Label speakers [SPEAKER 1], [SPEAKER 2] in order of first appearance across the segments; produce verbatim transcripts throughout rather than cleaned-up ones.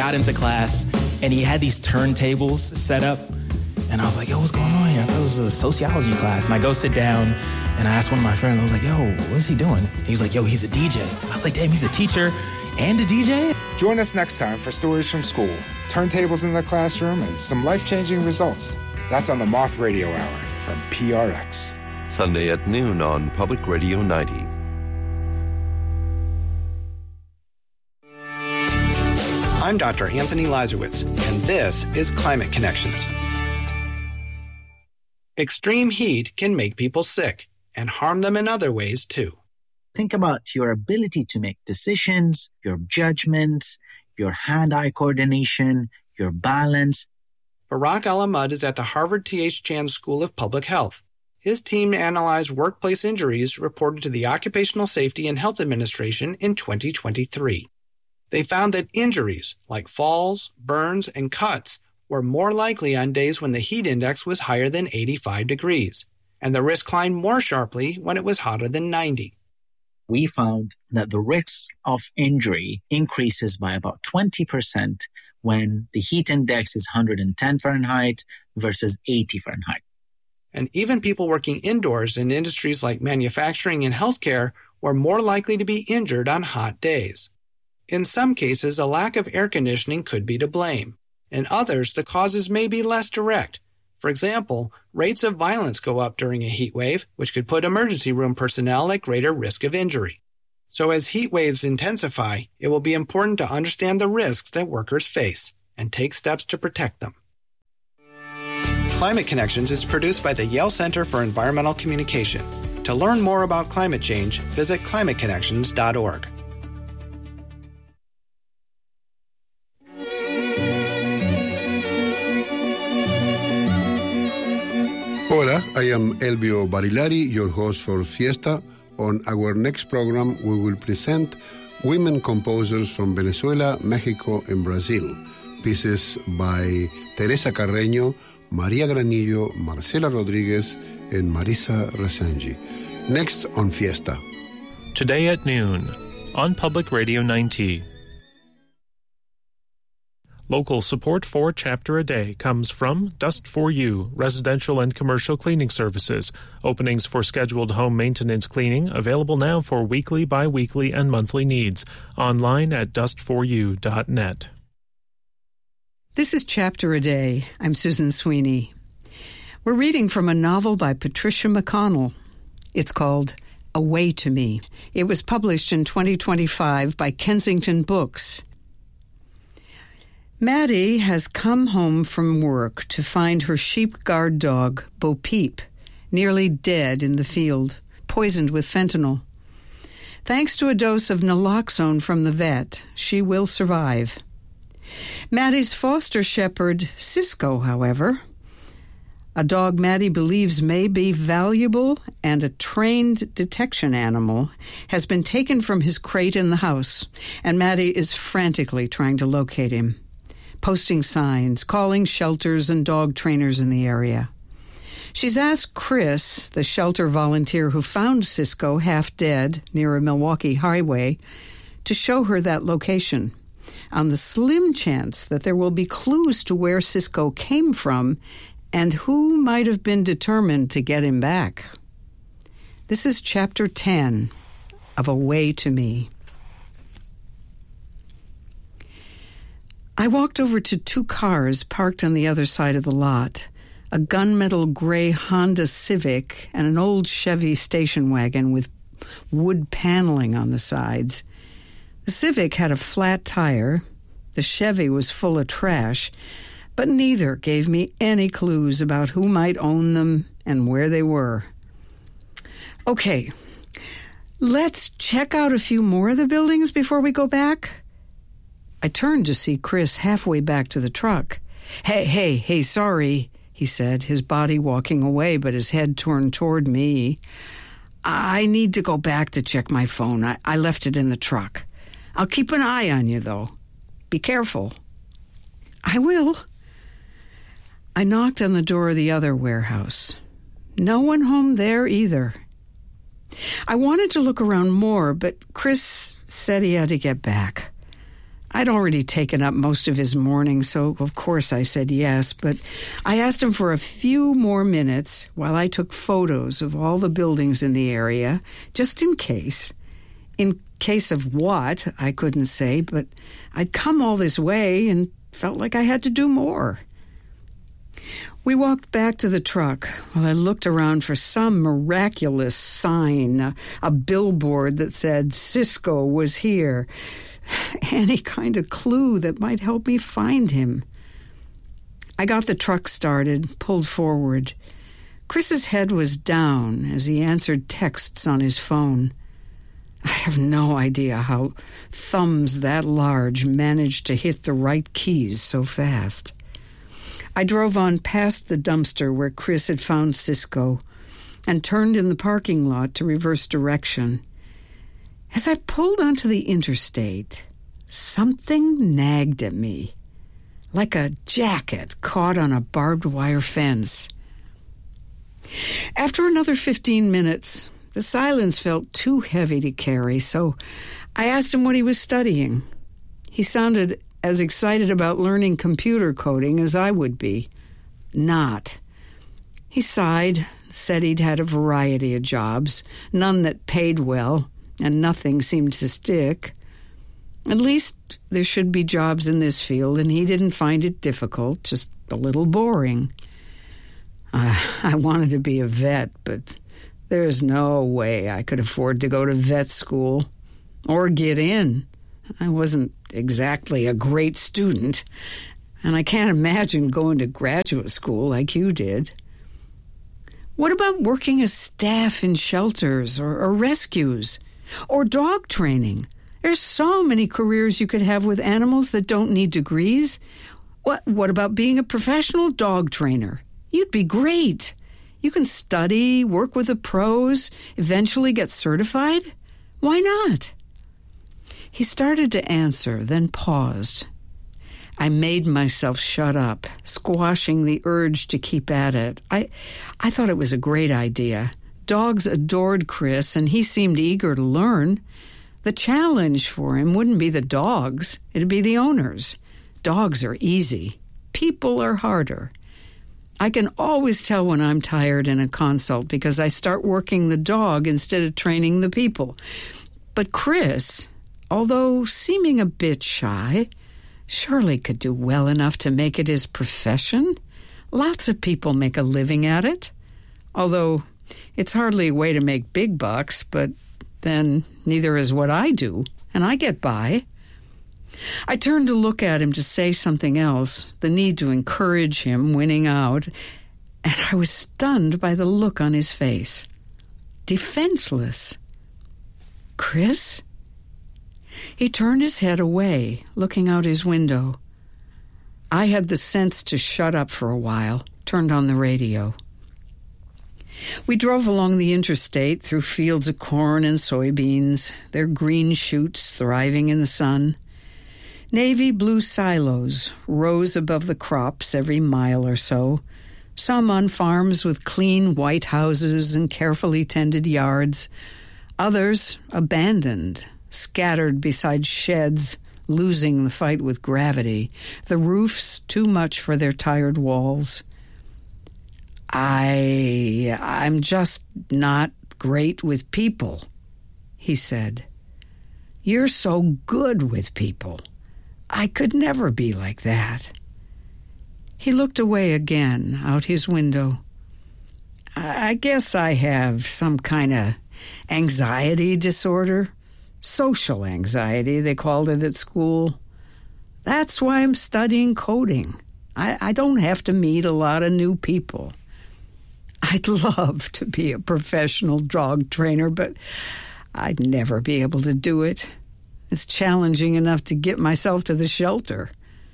[SPEAKER 1] got into class, and he had these turntables set up. And I was like, yo, what's going on here? I thought it was a sociology class. And I go sit down, and I asked one of my friends, I was like, yo, what's he doing? And he was like, yo, he's a D J. I was like, damn, he's a teacher and a D J?
[SPEAKER 2] Join us next time for Stories from School, turntables in the classroom, and some life-changing results. That's on the Moth Radio Hour from P R X.
[SPEAKER 3] Sunday at noon on Public Radio ninety.
[SPEAKER 4] I'm Doctor Anthony Lazarowitz, and this is Climate Connections. Extreme heat can make people sick and harm them in other ways, too.
[SPEAKER 5] Think about your ability to make decisions, your judgments, your hand-eye coordination, your balance.
[SPEAKER 4] Barak Alamud is at the Harvard T H Chan School of Public Health. His team analyzed workplace injuries reported to the Occupational Safety and Health Administration in twenty twenty-three. They found that injuries like falls, burns, and cuts were more likely on days when the heat index was higher than eighty-five degrees, and the risk climbed more sharply when it was hotter than ninety.
[SPEAKER 5] We found that the risk of injury increases by about twenty percent when the heat index is one hundred ten Fahrenheit versus eighty Fahrenheit.
[SPEAKER 4] And even people working indoors in industries like manufacturing and healthcare were more likely to be injured on hot days. In some cases, a lack of air conditioning could be to blame. In others, the causes may be less direct. For example, rates of violence go up during a heat wave, which could put emergency room personnel at greater risk of injury. So as heat waves intensify, it will be important to understand the risks that workers face and take steps to protect them. Climate Connections is produced by the Yale Center for Environmental Communication. To learn more about climate change, visit climate connections dot org.
[SPEAKER 6] Hola, I am Elvio Barilari, your host for Fiesta. On our next program, we will present women composers from Venezuela, Mexico, and Brazil. Pieces by Teresa Carreño, Maria Granillo, Marcela Rodriguez, and Marisa Resenji. Next on Fiesta.
[SPEAKER 7] Today at noon on Public Radio ninety. Local support for Chapter a Day comes from Dust for You, residential and commercial cleaning services. Openings for scheduled home maintenance cleaning available now for weekly, bi-weekly, and monthly needs. Online at dust for you dot net.
[SPEAKER 8] This is Chapter a Day. I'm Susan Sweeney. We're reading from a novel by Patricia McConnell. It's called Away to Me. It was published in twenty twenty-five by Kensington Books. Maddie has come home from work to find her sheep guard dog, Bo Peep, nearly dead in the field, poisoned with fentanyl. Thanks to a dose of naloxone from the vet, she will survive. Maddie's foster shepherd, Cisco, however, a dog Maddie believes may be valuable and a trained detection animal, has been taken from his crate in the house, and Maddie is frantically trying to locate him, posting signs, calling shelters and dog trainers in the area. She's asked Chris, the shelter volunteer who found Cisco half dead near a Milwaukee highway, to show her that location, on the slim chance that there will be clues to where Cisco came from and who might have been determined to get him back. This is Chapter ten of Away to Me. I walked over to two cars parked on the other side of the lot, a gunmetal gray Honda Civic and an old Chevy station wagon with wood paneling on the sides. The Civic had a flat tire, the Chevy was full of trash, but neither gave me any clues about who might own them and where they were. Okay, let's check out a few more of the buildings before we go back. I turned to see Chris halfway back to the truck. Hey, hey, hey, sorry, he said, his body walking away but his head turned toward me. I need to go back to check my phone. I, I left it in the truck. I'll keep an eye on you, though. Be careful. I will. I knocked on the door of the other warehouse. No one home there either. I wanted to look around more, but Chris said he had to get back. I'd already taken up most of his morning, so of course I said yes, but I asked him for a few more minutes while I took photos of all the buildings in the area, just in case. In case of what, I couldn't say, but I'd come all this way and felt like I had to do more. We walked back to the truck while I looked around for some miraculous sign, a, a billboard that said Cisco was here, any kind of clue that might help me find him. I got the truck started, pulled forward. Chris's head was down as he answered texts on his phone. I have no idea how thumbs that large managed to hit the right keys so fast. I drove on past the dumpster where Chris had found Cisco and turned in the parking lot to reverse direction. As I pulled onto the interstate, something nagged at me, like a jacket caught on a barbed wire fence. After another fifteen minutes, the silence felt too heavy to carry, so I asked him what he was studying. He sounded as excited about learning computer coding as I would be. Not. He sighed, said he'd had a variety of jobs, none that paid well, and nothing seemed to stick. At least there should be jobs in this field, and he didn't find it difficult, just a little boring. Uh, I wanted to be a vet, but there's no way I could afford to go to vet school or get in. I wasn't exactly a great student, and I can't imagine going to graduate school like you did. What about working as staff in shelters or, or rescues or dog training? There's so many careers you could have with animals that don't need degrees. What, what about being a professional dog trainer? You'd be great. You can study, work with the pros, eventually get certified. Why not? He started to answer, then paused. I made myself shut up, squashing the urge to keep at it. I, I thought it was a great idea. Dogs adored Chris, and he seemed eager to learn. The challenge for him wouldn't be the dogs, it'd be the owners. Dogs are easy. People are harder. I can always tell when I'm tired in a consult because I start working the dog instead of training the people. But Chris, although seeming a bit shy, surely could do well enough to make it his profession. Lots of people make a living at it. Although it's hardly a way to make big bucks, but then neither is what I do, and I get by. I turned to look at him to say something else, the need to encourage him winning out, and I was stunned by the look on his face. Defenseless. Chris? He turned his head away, looking out his window. I had the sense to shut up for a while, turned on the radio. We drove along the interstate through fields of corn and soybeans, their green shoots thriving in the sun. Navy blue silos rose above the crops every mile or so, some on farms with clean white houses and carefully tended yards, others abandoned, scattered beside sheds, losing the fight with gravity, the roofs too much for their tired walls. I, I'm just not great with people, he said. You're so good with people. I could never be like that. He looked away again, out his window. I guess I have some kind of anxiety disorder. Social anxiety, they called it at school. That's why I'm studying coding. I, I don't have to meet a lot of new people. I'd love to be a professional dog trainer, but I'd never be able to do it. It's challenging enough to get myself to the shelter.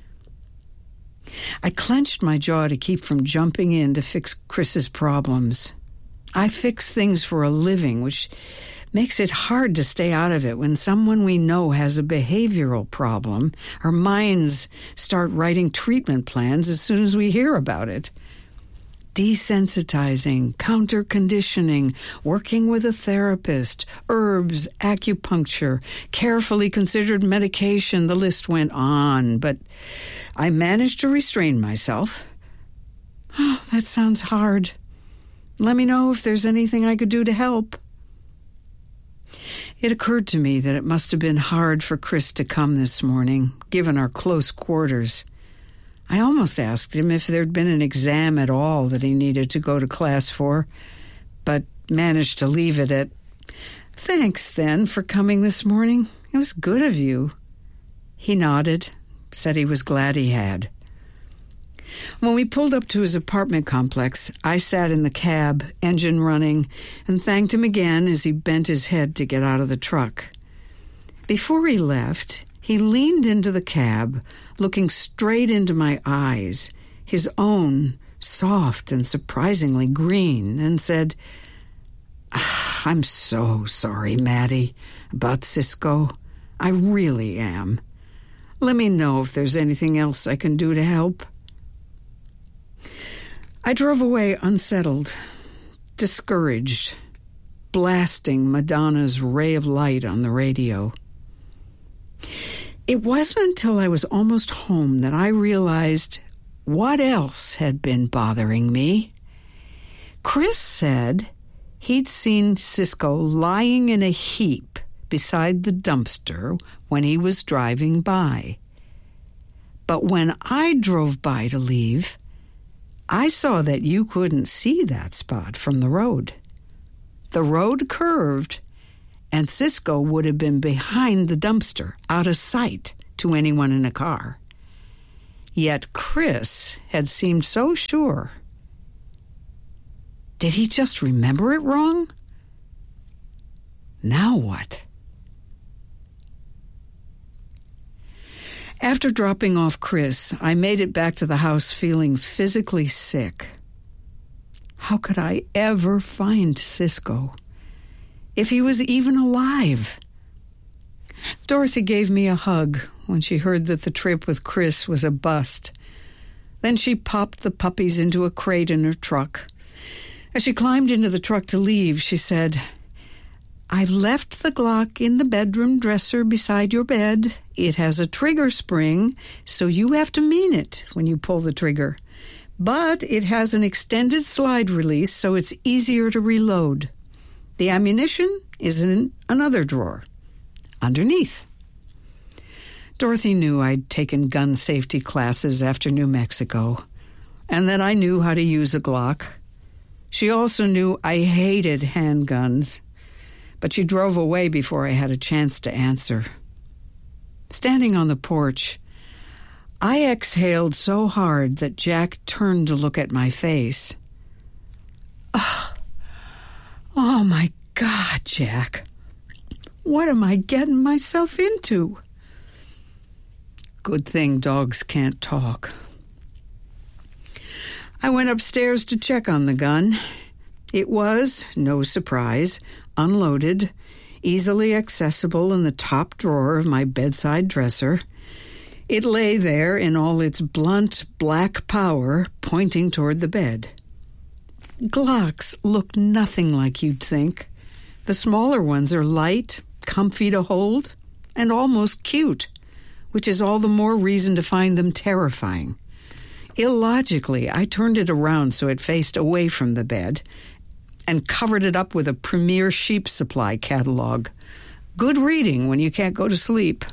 [SPEAKER 8] I clenched my jaw to keep from jumping in to fix Chris's problems. I fix things for a living, which makes it hard to stay out of it when someone we know has a behavioral problem. Our minds start writing treatment plans as soon as we hear about it. desensitizing, counter-conditioning, working with a therapist, herbs, acupuncture, carefully considered medication. The list went on, but I managed to restrain myself. Oh, that sounds hard. Let me know if there's anything I could do to help. It occurred to me that it must have been hard for Chris to come this morning, given our close quarters. I almost asked him if there'd been an exam at all that he needed to go to class for, but managed to leave it at, "Thanks, then, for coming this morning. It was good of you." He nodded, said he was glad he had. When we pulled up to his apartment complex, I sat in the cab, engine running, and thanked him again as he bent his head to get out of the truck. Before he left, he leaned into the cab, looking straight into my eyes, his own soft and surprisingly green, and said, ah, "I'm so sorry, Maddie, about Cisco. I really am. Let me know if there's anything else I can do to help." I drove away unsettled, discouraged, blasting Madonna's Ray of Light on the radio. It wasn't until I was almost home that I realized what else had been bothering me. Chris said he'd seen Cisco lying in a heap beside the dumpster when he was driving by. But when I drove by to leave, I saw that you couldn't see that spot from the road. The road curved, and Cisco would have been behind the dumpster, out of sight to anyone in a car. Yet Chris had seemed so sure. Did he just remember it wrong? Now what? After dropping off Chris, I made it back to the house feeling physically sick. How could I ever find Cisco? If he was even alive? Dorothy gave me a hug when she heard that the trip with Chris was a bust. Then she popped the puppies into a crate in her truck. As she climbed into the truck to leave, she said, "I left the Glock in the bedroom dresser beside your bed. It has a trigger spring, so you have to mean it when you pull the trigger. But it has an extended slide release, so it's easier to reload. The ammunition is in another drawer, underneath." Dorothy knew I'd taken gun safety classes after New Mexico, and that I knew how to use a Glock. She also knew I hated handguns, but she drove away before I had a chance to answer. Standing on the porch, I exhaled so hard that Jack turned to look at my face. Oh, oh my God, Jack. What am I getting myself into? Good thing dogs can't talk. I went upstairs to check on the gun. It was, no surprise, unloaded, easily accessible in the top drawer of my bedside dresser. It lay there in all its blunt black power, pointing toward the bed. Glocks look nothing like you'd think. The smaller ones are light, comfy to hold, and almost cute, which is all the more reason to find them terrifying. Illogically, I turned it around so it faced away from the bed and covered it up with a Premier Sheep Supply catalog. Good reading when you can't go to sleep.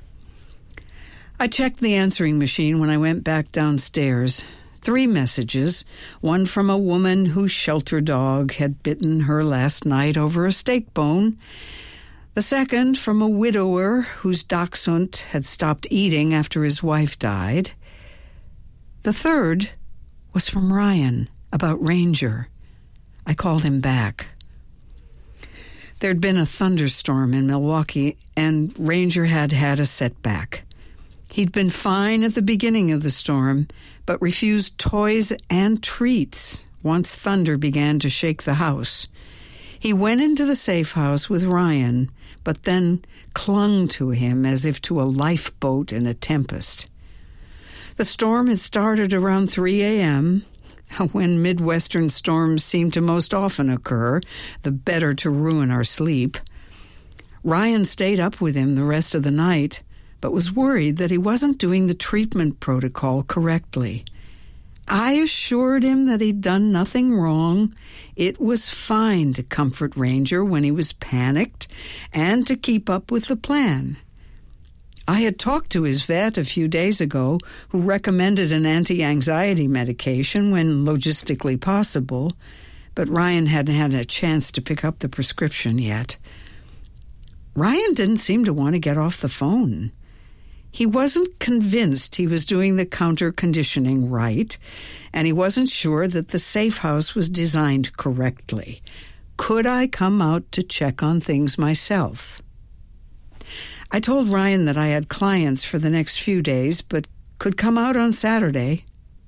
[SPEAKER 8] I checked the answering machine when I went back downstairs. Three messages, one from a woman whose shelter dog had bitten her last night over a steak bone. The second from a widower whose dachshund had stopped eating after his wife died. The third was from Ryan about Ranger. I called him back. There'd been a thunderstorm in Milwaukee, and Ranger had had a setback. He'd been fine at the beginning of the storm, but refused toys and treats once thunder began to shake the house. He went into the safe house with Ryan, but then clung to him as if to a lifeboat in a tempest. The storm had started around three a.m., When Midwestern storms seem to most often occur, the better to ruin our sleep. Ryan stayed up with him the rest of the night, but was worried that he wasn't doing the treatment protocol correctly. I assured him that he'd done nothing wrong. It was fine to comfort Ranger when he was panicked and to keep up with the plan. I had talked to his vet a few days ago, who recommended an anti-anxiety medication when logistically possible, but Ryan hadn't had a chance to pick up the prescription yet. Ryan didn't seem to want to get off the phone. He wasn't convinced he was doing the counter-conditioning right, and he wasn't sure that the safe house was designed correctly. Could I come out to check on things myself? I told Ryan that I had clients for the next few days, but could come out on Saturday.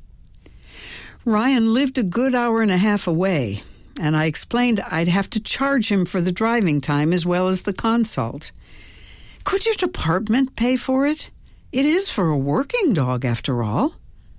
[SPEAKER 8] Ryan lived a good hour and a half away, and I explained I'd have to charge him for the driving time as well as the consult. Could your department pay for it? It is for a working dog, after all.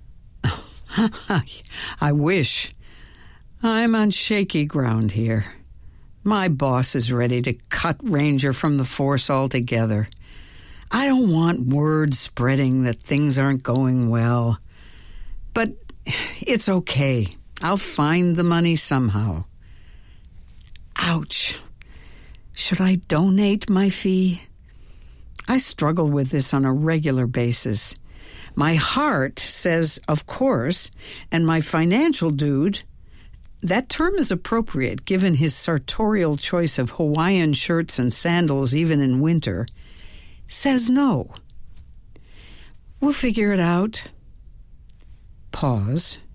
[SPEAKER 8] I wish. I'm on shaky ground here. My boss is ready to cut Ranger from the force altogether. I don't want word spreading that things aren't going well. But it's okay. I'll find the money somehow. Ouch. Should I donate my fee? I struggle with this on a regular basis. My heart says, of course, and my financial dude, that term is appropriate given his sartorial choice of Hawaiian shirts and sandals even in winter, says no. We'll figure it out. Pause.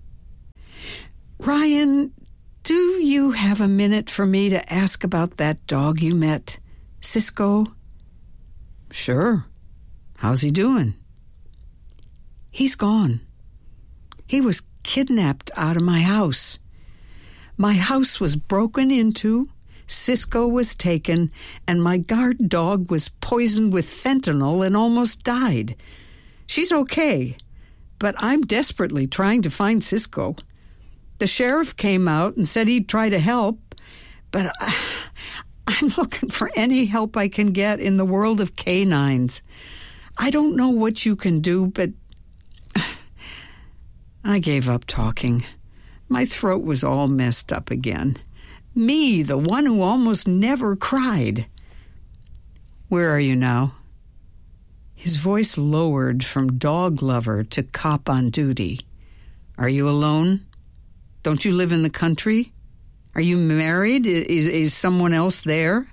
[SPEAKER 8] Ryan, do you have a minute for me to ask about that dog you met, Cisco? Sure. How's he doing? He's gone. He was kidnapped out of my house. My house was broken into, Cisco was taken, and my guard dog was poisoned with fentanyl and almost died. She's okay, but I'm desperately trying to find Cisco. The sheriff came out and said he'd try to help, but I, I'm looking for any help I can get in the world of canines. I don't know what you can do, but I gave up talking. My throat was all messed up again. Me, the one who almost never cried. Where are you now? His voice lowered from dog lover to cop on duty. Are you alone? Don't you live in the country? Are you married? Is, is someone else there?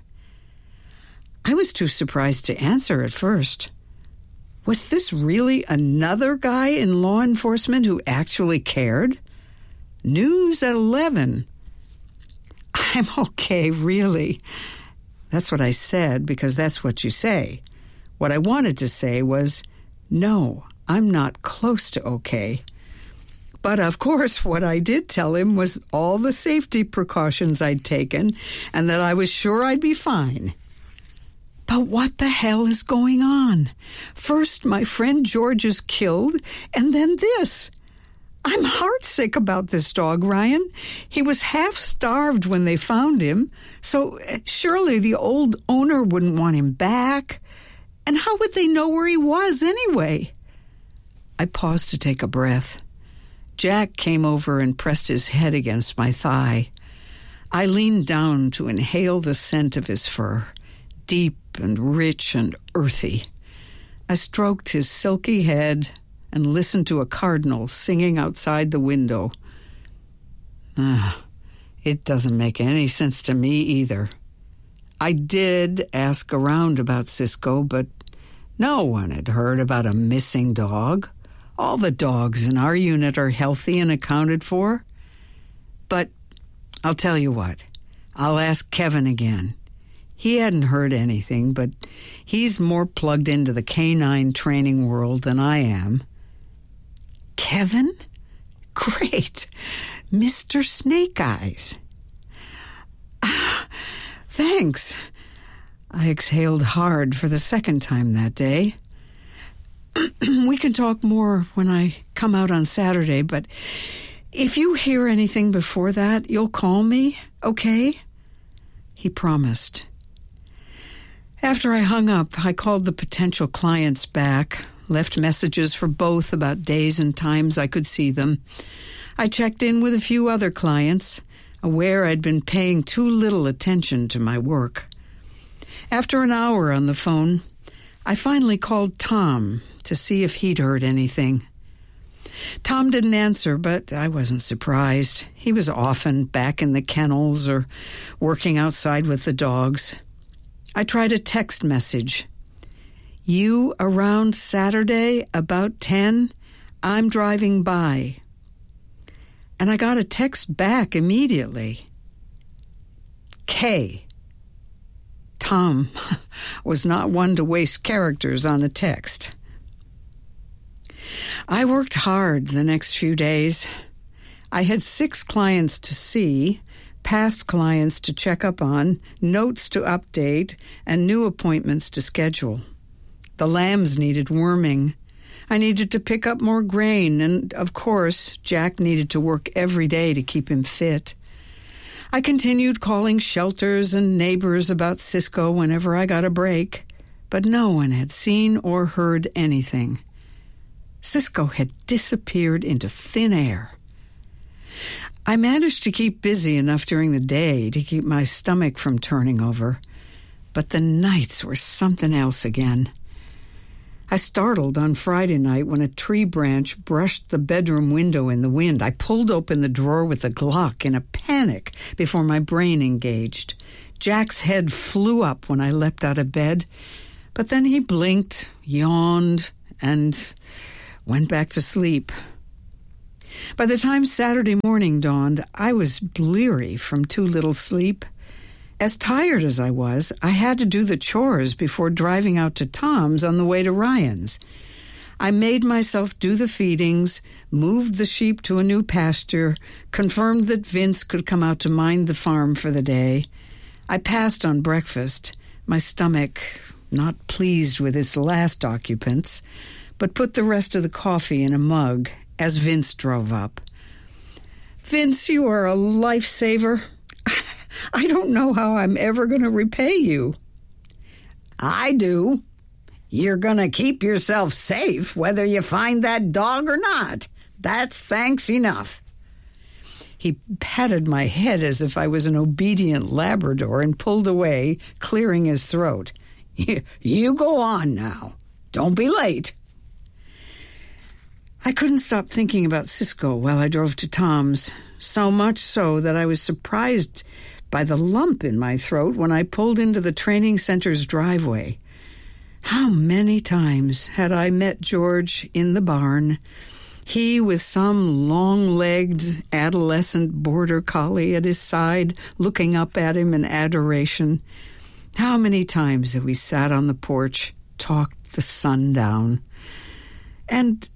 [SPEAKER 8] I was too surprised to answer at first. Was this really another guy in law enforcement who actually cared? News at eleven. I'm okay, really. That's what I said, because that's what you say. What I wanted to say was, no, I'm not close to okay. But, of course, what I did tell him was all the safety precautions I'd taken and that I was sure I'd be fine. But what the hell is going on? First, my friend George is killed, and then this. I'm heartsick about this dog, Ryan. He was half-starved when they found him, so surely the old owner wouldn't want him back. And how would they know where he was anyway? I paused to take a breath. Jack came over and pressed his head against my thigh. I leaned down to inhale the scent of his fur, deep and rich and earthy. I stroked his silky head and listened to a cardinal singing outside the window. Ah, it doesn't make any sense to me either. I did ask around about Cisco, but no one had heard about a missing dog. All the dogs in our unit are healthy and accounted for. But I'll tell you what, I'll ask Kevin again. He hadn't heard anything, but he's more plugged into the canine training world than I am. Kevin? Great. Mister Snake Eyes. Ah, thanks. I exhaled hard for the second time that day. We can talk more when I come out on Saturday, but If you hear anything before that, you'll call me, okay? He promised. After I hung up, I called the potential clients back, left messages for both about days and times I could see them. I checked in with a few other clients, aware I'd been paying too little attention to my work. After an hour on the phone, I finally called Tom to see if he'd heard anything. Tom didn't answer, but I wasn't surprised. He was often back in the kennels or working outside with the dogs. I tried a text message. You around Saturday about ten? I'm driving by. And I got a text back immediately. K. Tom was not one to waste characters on a text. I worked hard the next few days. I had six clients to see, past clients to check up on, notes to update, and new appointments to schedule. The lambs needed worming. I needed to pick up more grain, and, of course, Jack needed to work every day to keep him fit. I continued calling shelters and neighbors about Cisco whenever I got a break, but no one had seen or heard anything. Cisco had disappeared into thin air. I managed to keep busy enough during the day to keep my stomach from turning over, but the nights were something else again. I startled on Friday night when a tree branch brushed the bedroom window in the wind. I pulled open the drawer with a Glock in a panic before my brain engaged. Jack's head flew up when I leapt out of bed, but then he blinked, yawned, and went back to sleep. By the time Saturday morning dawned, I was bleary from too little sleep. As tired as I was, I had to do the chores before driving out to Tom's on the way to Ryan's. I made myself do the feedings, moved the sheep to a new pasture, confirmed that Vince could come out to mind the farm for the day. I passed on breakfast, my stomach not pleased with its last occupants, but put the rest of the coffee in a mug as Vince drove up. Vince, you are a lifesaver. I don't know how I'm ever going to repay you. I do. You're going to keep yourself safe whether you find that dog or not. That's thanks enough. He patted my head as if I was an obedient Labrador and pulled away, clearing his throat. You go on now. Don't be late. I couldn't stop thinking about Cisco while I drove to Tom's, so much so that I was surprised by the lump in my throat when I pulled into the training center's driveway. How many times had I met George in the barn, he with some long-legged adolescent border collie at his side, looking up at him in adoration. How many times have we sat on the porch, talked the sun down? And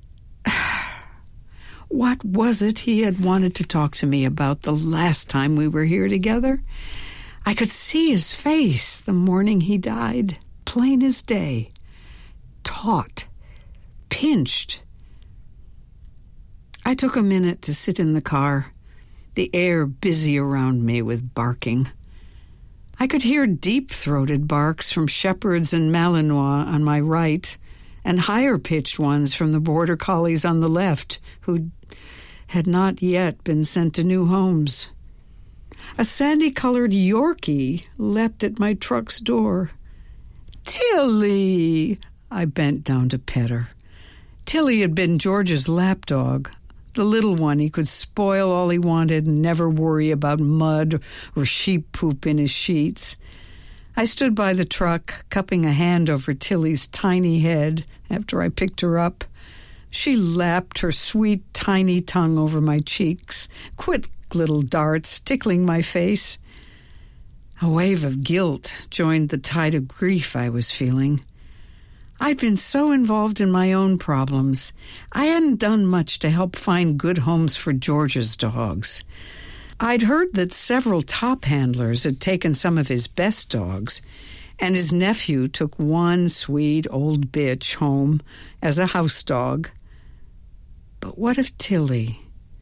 [SPEAKER 8] what was it he had wanted to talk to me about the last time we were here together? I could see his face the morning he died, plain as day. Taut, pinched. I took a minute to sit in the car, the air busy around me with barking. I could hear deep-throated barks from shepherds and Malinois on my right, and higher-pitched ones from the border collies on the left, who had not yet been sent to new homes. A sandy-colored Yorkie leapt at my truck's door. Tilly! I bent down to pet her. Tilly had been George's lapdog, the little one he could spoil all he wanted and never worry about mud or sheep poop in his sheets. I stood by the truck, cupping a hand over Tilly's tiny head after I picked her up. She lapped her sweet, tiny tongue over my cheeks, quick little darts tickling my face. A wave of guilt joined the tide of grief I was feeling. I'd been so involved in my own problems, I hadn't done much to help find good homes for George's dogs. I'd heard that several top handlers had taken some of his best dogs, and his nephew took one sweet old bitch home as a house dog. But what of Tilly?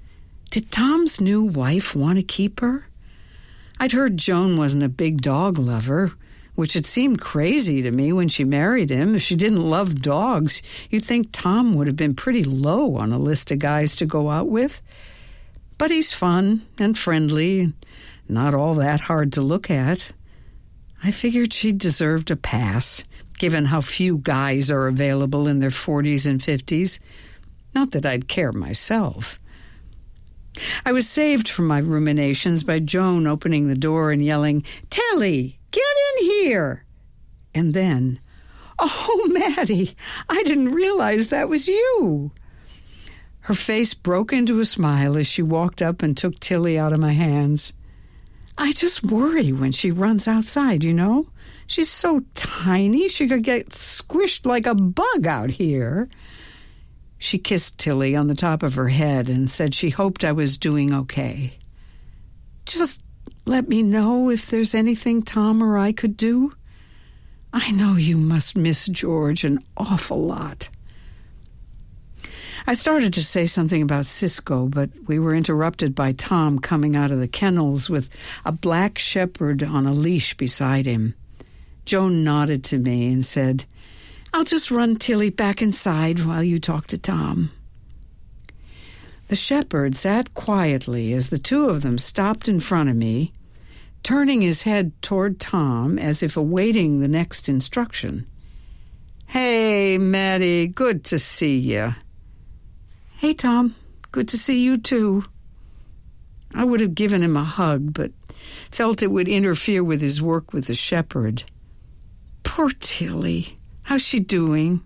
[SPEAKER 8] Did Tom's new wife want to keep her? I'd heard Joan wasn't a big dog lover, which had seemed crazy to me when she married him. If she didn't love dogs, you'd think Tom would have been pretty low on a list of guys to go out with. But he's fun and friendly, not all that hard to look at. I figured she deserved a pass, given how few guys are available in their forties and fifties. Not that I'd care myself. I was saved from my ruminations by Joan opening the door and yelling, "Tilly, get in here!" And then, "Oh, Maddie, I didn't realize that was you." Her face broke into a smile as she walked up and took Tilly out of my hands. I just worry when she runs outside, you know. She's so tiny, she could get squished like a bug out here. She kissed Tilly on the top of her head and said she hoped I was doing okay. Just let me know if there's anything Tom or I could do. I know you must miss George an awful lot. I started to say something about Cisco, but we were interrupted by Tom coming out of the kennels with a black shepherd on a leash beside him. Joan nodded to me and said, "I'll just run Tilly back inside while you talk to Tom." The shepherd sat quietly as the two of them stopped in front of me, turning his head toward Tom as if awaiting the next instruction. "Hey, Maddie, good to see you." "Hey, Tom, good to see you too." I would have given him a hug, but felt it would interfere with his work with the shepherd. Poor Tilly. How's she doing?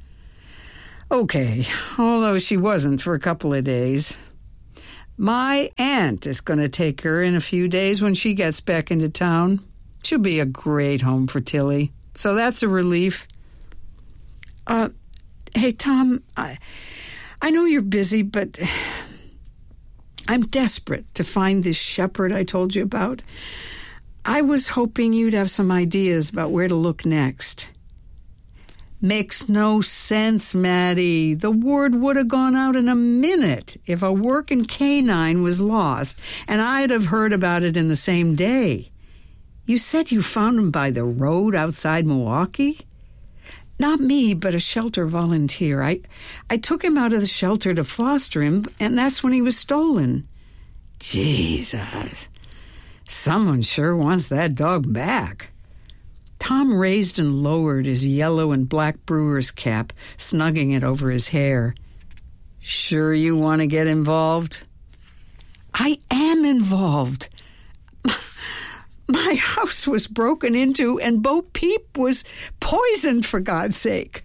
[SPEAKER 8] Okay, although she wasn't for a couple of days. My aunt is going to take her in a few days when she gets back into town. She'll be a great home for Tilly, so that's a relief. Uh, hey, Tom, I, I know you're busy, but I'm desperate to find this shepherd I told you about. I was hoping you'd have some ideas about where to look next. Makes no sense, Maddie. The word would have gone out in a minute if a working canine was lost, and I'd have heard about it in the same day. You said you found him by the road outside Milwaukee? Not me, but a shelter volunteer. I, I took him out of the shelter to foster him, and that's when he was stolen. Jesus. Someone sure wants that dog back. Tom raised and lowered his yellow and black brewer's cap, snugging it over his hair. Sure you want to get involved? I am involved. My house was broken into and Bo Peep was poisoned, for God's sake.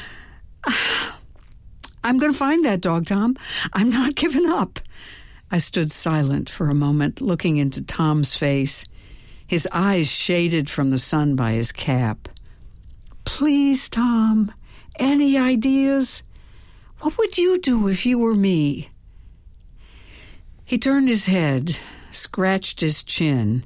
[SPEAKER 8] I'm going to find that dog, Tom. I'm not giving up. I stood silent for a moment, looking into Tom's face, his eyes shaded from the sun by his cap. Please, Tom, any ideas? What would you do if you were me? He turned his head, scratched his chin.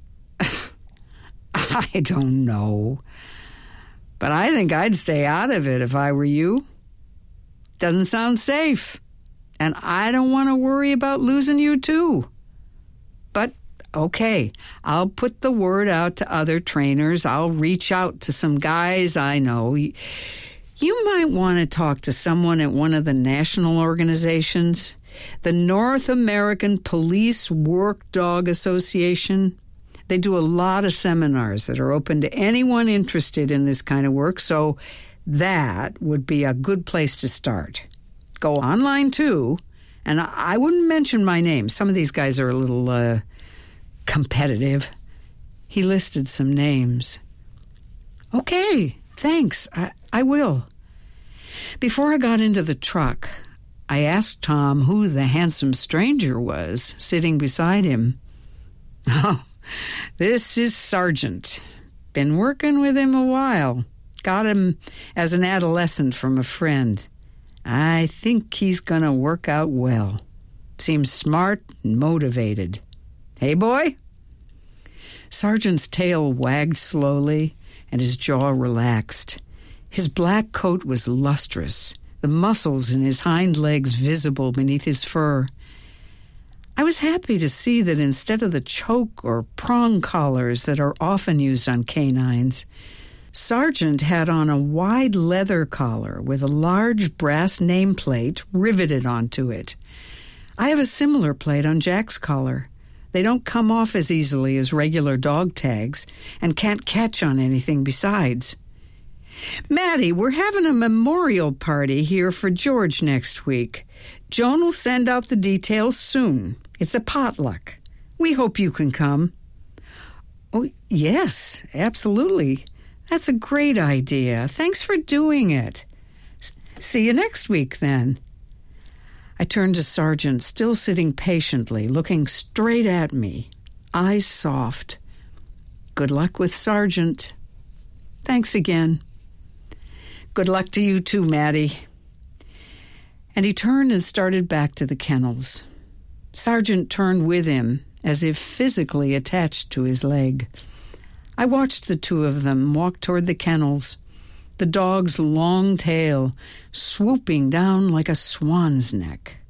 [SPEAKER 8] I don't know, but I think I'd stay out of it if I were you. Doesn't sound safe, and I don't want to worry about losing you too. But okay, I'll put the word out to other trainers. I'll reach out to some guys I know. You might want to talk to someone at one of the national organizations, the North American Police Work Dog Association. They do a lot of seminars that are open to anyone interested in this kind of work, so that would be a good place to start. Go online, too, and I wouldn't mention my name. Some of these guys are a little uh, competitive. He listed some names. Okay, thanks. I, I will. Before I got into the truck, I asked Tom who the handsome stranger was sitting beside him. Oh, this is Sargent. Been working with him a while. Got him as an adolescent from a friend. I think he's going to work out well. Seems smart and motivated. Hey, boy? Sargent's tail wagged slowly, and his jaw relaxed. His black coat was lustrous, the muscles in his hind legs visible beneath his fur. I was happy to see that instead of the choke or prong collars that are often used on canines, Sergeant had on a wide leather collar with a large brass nameplate riveted onto it. I have a similar plate on Jack's collar. They don't come off as easily as regular dog tags and can't catch on anything besides. Maddie, we're having a memorial party here for George next week. Joan will send out the details soon. It's a potluck. We hope you can come. Oh, yes, absolutely. That's a great idea. Thanks for doing it. S- see you next week, then. I turned to Sergeant, still sitting patiently, looking straight at me, eyes soft. Good luck with Sergeant. Thanks again. Good luck to you too, Maddie. And he turned and started back to the kennels. Sergeant turned with him, as if physically attached to his leg. I watched the two of them walk toward the kennels, the dog's long tail swooping down like a swan's neck.